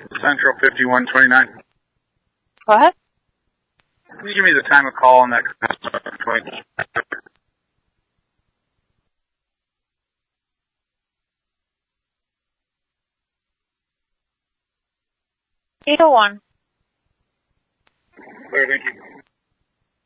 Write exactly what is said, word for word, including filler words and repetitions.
Central fifty-one twenty-nine. Go ahead. Can you give me the time of call on that? eight oh one. Clear, thank you.